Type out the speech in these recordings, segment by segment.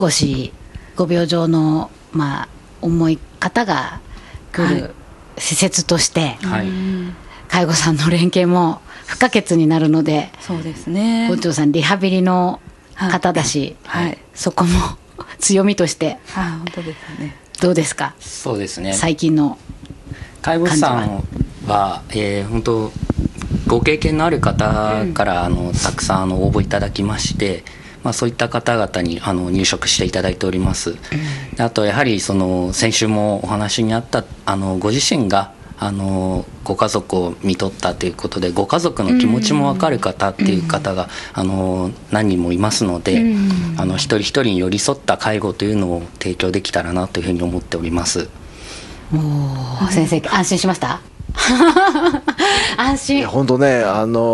子ご病状の、重い方が来る施設として、介護さんの連携も不可欠になるので、 そうですね、 本庄さんリハビリの方だし、そこも強みとして、 本当ですね。 どうですか？ そうですね、 最近の介護士さんは、本当ご経験のある方から、たくさん応募いただきまして、そういった方々に入職していただいております。あとやはり先週もお話にあったご自身がご家族を看取ったということで、ご家族の気持ちも分かる方っていう方が何人もいますので、一人一人に寄り添った介護というのを提供できたらなというふうに思っております。 もう先生安心しました安心。 いや本当ね、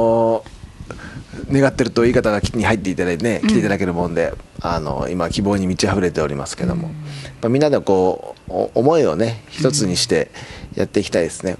願ってるといい方がに入っていただいてね、来ていただけるもんで、今希望に満ち溢れておりますけども、みんなでこう思いをね一つにしてやっていきたいですね。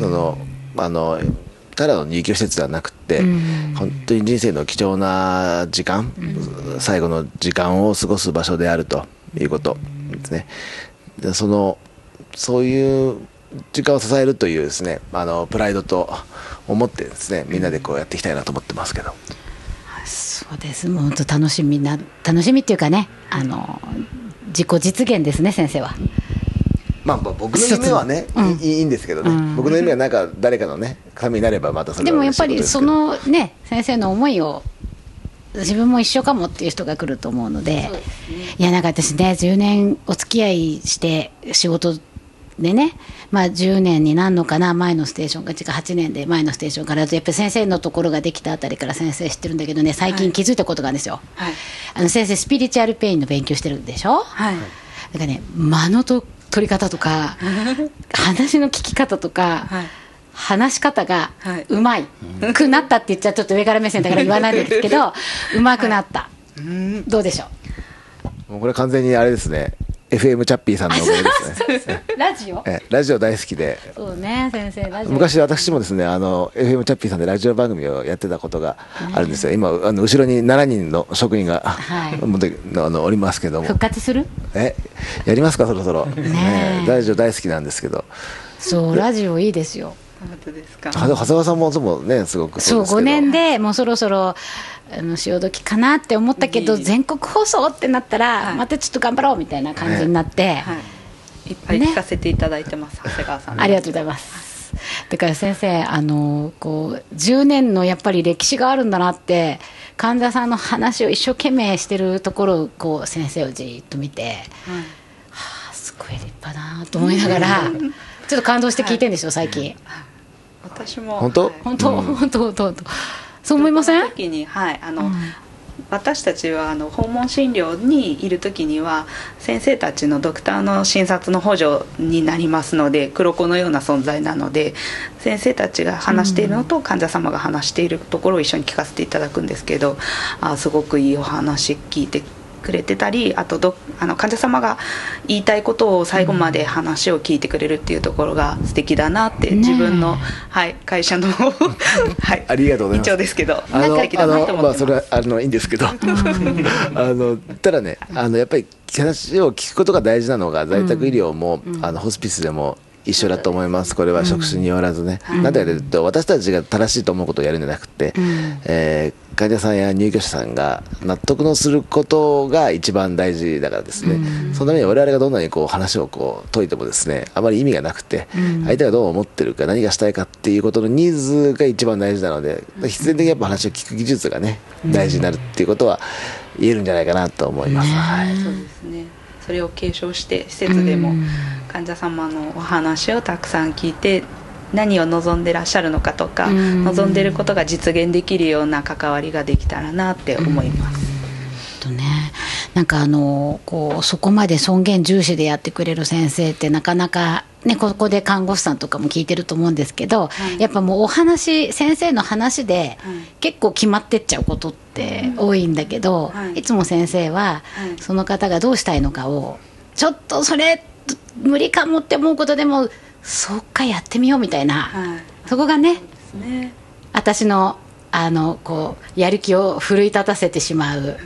ただの入居施設ではなくて、本当に人生の貴重な時間、最後の時間を過ごす場所であるということですね。でそういう時間を支えるというですね、プライドと思ってですね、みんなでこうやっていきたいなと思ってますけど。 そうです。もう本当楽しみっていうかね、自己実現ですね、先生は。 僕の夢はね、いいんですけどね、僕の夢はなんか誰かのねためになればまたそれは嬉しいことですけど。でもやっぱり先生の思いを自分も一緒かもっていう人が来ると思うので、いやなんか私ね10年お付き合いして仕事でね、10年になるのかな、前のステーションが8年で前のステーションからだとやっぱり先生のところができたあたりから先生知ってるんだけどね、最近気づいたことがあるんですよ。先生スピリチュアルペインの勉強してるんでしょ。だからね、間の取り方とか話の聞き方とか、話し方がうまいくなったって言っちゃちょっと上から目線だから言わないんですけどうまくなった、どうでしょう。 もうこれ完全にあれですね、FM チャッピーさんのおかげですね。ラジオ大好きで。 そうね、先生ラジオ昔私もですね、FM チャッピーさんでラジオ番組をやってたことがあるんですよ。今後ろに7人の職員が、おりますけども。 復活する？ やりますかそろそろ。ラジオ大好きなんですけど。 そうラジオいいですよ。 本当ですか。 長谷川さんもねすごくそう5年でもうそろそろ潮時かなって思ったけど、全国放送ってなったら、またちょっと頑張ろうみたいな感じになって、 いっぱい聞かせていただいてます、長谷川さん。 ありがとうございます。だから先生こう10年のやっぱり歴史があるんだなって、患者さんの話を一生懸命してるところをこう先生をじっと見て、すごい立派だなと思いながらちょっと感動して聞いてるんですよ、最近。 私も本当そう思いません？ その時に、私たちは訪問診療にいる時には先生たちのドクターの診察の補助になりますので、黒子のような存在なので、先生たちが話しているのと患者様が話しているところを一緒に聞かせていただくんですけど、すごくいいお話聞いてくれてたり、あと患者様が言いたいことを最後まで話を聞いてくれるっていうところが素敵だなって、自分の、会社のありがとうございます。 一応ですけど、素敵だなと思ってます。 それはいいんですけどただね、やっぱり話を聞くことが大事なのが、在宅医療も、ホスピスでも一緒だと思います。これは職種によらずね、なんでかというと、私たちが正しいと思うことをやるんじゃなくて、患者さんや入居者さんが納得のすることが一番大事だからですね、そのために我々がどんなに話を解いてもですね、あまり意味がなくて、相手がどう思ってるか、何がしたいかっていうことのニーズが一番大事なので、必然的にやっぱ話を聞く技術がね大事になるっていうことは言えるんじゃないかなと思います。 そうですね。それを継承して施設でも患者様のお話をたくさん聞いて、何を望んでらっしゃるのかとか、望んでいることが実現できるような関わりができたらなって思います。 なんかそこまで尊厳重視でやってくれる先生ってなかなかね、ここで看護師さんとかも聞いてると思うんですけど、やっぱもう先生の話で結構決まってっちゃうことって多いんだけど、いつも先生はその方がどうしたいのかを、ちょっとそれ無理かもって思うことでも、そうかやってみようみたいな、そこがね、私のやる気を奮い立たせてしまう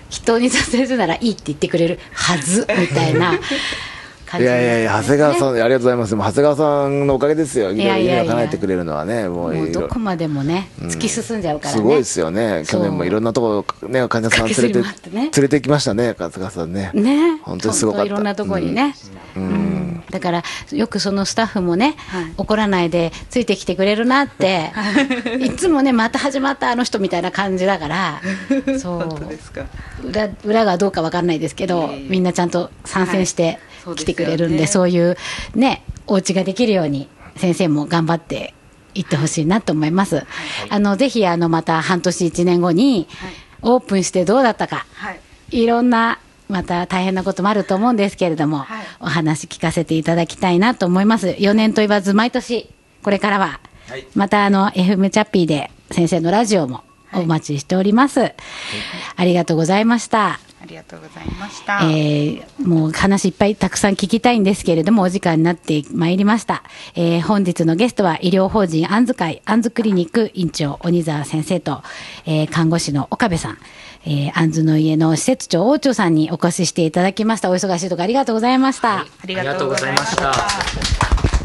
人にさせるならいいって言ってくれるはずみたいな感いじですね。 やいや、長谷川さん、ありがとうございます。もう長谷川さんのおかげですよ。夢を叶えてくれるのはね、 もうどこまでもね、突き進んじゃうからね。 すごいですよね。去年もいろんなところ、ね、患者さん連れてきましたね、長谷川さんね。 ね、 本当にすごかった。 いろんなところにね。だからよくそのスタッフもね、怒らないでついてきてくれるなっていつもね、また始まったあの人みたいな感じだからそう本当ですか。 裏がどうか分かんないですけど、みんなちゃんと参戦して来てくれるんで、そういうねお家ができるように先生も頑張っていってほしいなと思います。ぜひまた半年1年後にオープンしてどうだったか、いろんなまた大変なこともあると思うんですけれども、お話聞かせていただきたいなと思います。4年と言わず毎年これからは、またFM チャッピーで先生のラジオもお待ちしております。ありがとうございました。 ありがとうございました。 もう話いっぱいたくさん聞きたいんですけれども、お時間になってまいりました。本日のゲストは医療法人あんず会あんずクリニック院長鬼沢先生と、看護師の岡部さん、あんずの家の施設長王長さんにお越ししていただきました。お忙しいところありがとうございました。 ありがとうございました。